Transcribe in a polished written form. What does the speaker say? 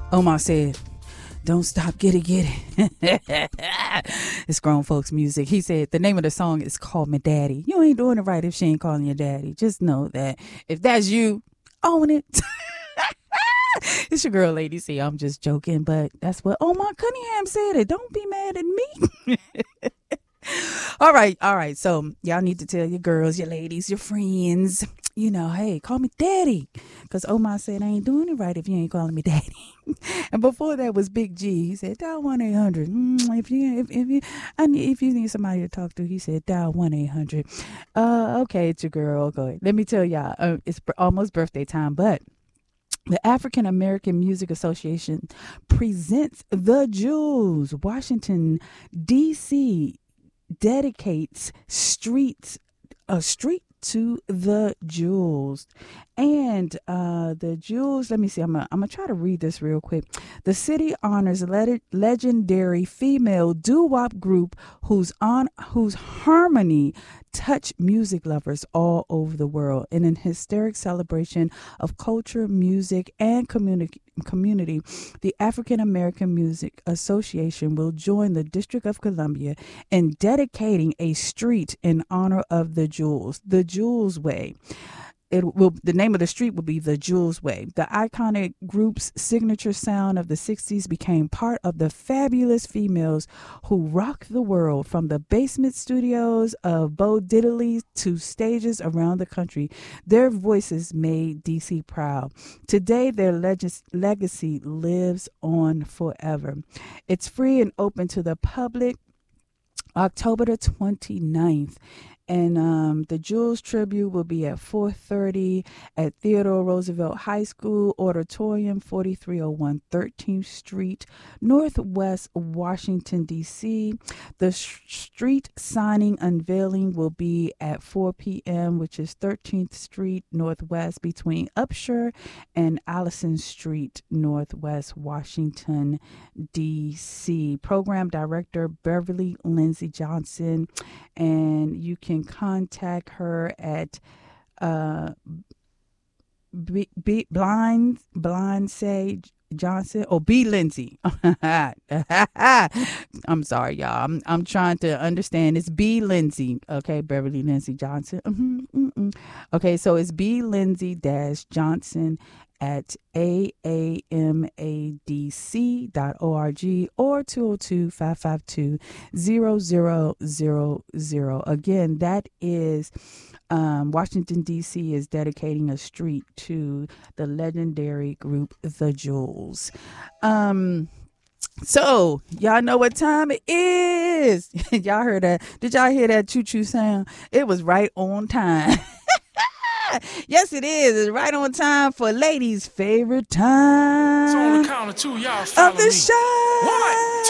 Omar said, "Don't stop, get it." It's grown folks music. He said the name of the song is called Me Daddy. You ain't doing it right if she ain't calling you daddy. Just know that if that's you, own it. It's your girl, Lady C. I'm just joking, but that's what Omar Cunningham said. It. Don't be mad at me. All right. So y'all need to tell your girls, your ladies, your friends, hey, call me daddy. Because Omar said I ain't doing it right if you ain't calling me daddy. And before that was Big G. He said, dial 1-800. If you need somebody to talk to, he said, dial 1-800. Okay, it's your girl. Go ahead. Let me tell y'all, it's almost birthday time, but the African American Music Association presents The Jewels. Washington, D.C. dedicates a street to the Jewels. And the Jewels, let me see, I'm gonna try to read this real quick. The city honors legendary female doo-wop group whose harmony touch music lovers all over the world. In an historic celebration of culture, music, and community, the African American Music Association will join the District of Columbia in dedicating a street in honor of the Jewels, the Jewels Way. The name of the street will be the Jewels Way. The iconic group's signature sound of the 60s became part of the fabulous females who rock the world, from the basement studios of Bo Diddley to stages around the country. Their voices made DC proud. Today, their legacy lives on forever. It's free and open to the public October the 29th. And the Jewels tribute will be at 4:30 at Theodore Roosevelt High School Auditorium, 4301 13th Street, Northwest Washington, D.C. The street signing unveiling will be at 4 p.m., which is 13th Street Northwest between Upshur and Allison Street, Northwest Washington, D.C. Program Director Beverly Lindsay Johnson, and you can contact her at Blind Say Johnson or B Lindsay. I'm sorry, y'all. I'm trying to understand. It's B Lindsay. Okay, Beverly Lindsay Johnson. Okay, so it's B Lindsay Johnson at aamadc.org or 202-552-0000. Again, that is Washington, D.C. is dedicating a street to the legendary group The Jewels. So y'all know what time it is. Y'all heard that? Did y'all hear that choo-choo sound? It was right on time. Yes, it is. It's right on time for ladies' favorite time. So on the count of two, y'all follow of the me. show. 1, 2.